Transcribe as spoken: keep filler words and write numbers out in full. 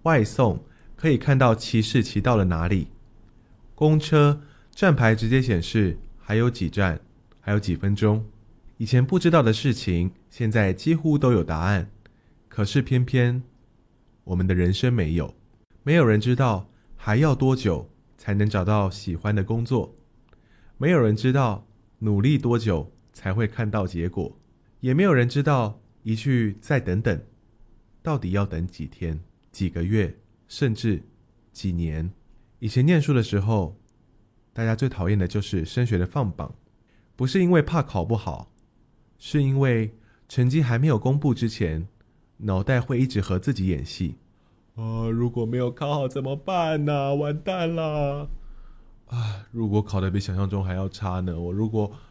外送可以看到骑士骑到了哪里，公车站牌直接显示还有几站，还有几分钟。以前不知道的事情，现在几乎都有答案。可是偏偏我们的人生没有，没有人知道还要多久才能找到喜欢的工作，没有人知道努力多久才会看到结果，也没有人知道一句再等等到底要等几天、几个月，甚至几年。以前念书的时候，大家最讨厌的就是升学的放榜，不是因为怕考不好，是因为成绩还没有公布之前，脑袋会一直和自己演戏。啊，如果没有考好怎么办呢？完蛋了！啊，如果考得比想象中还要差呢？我如果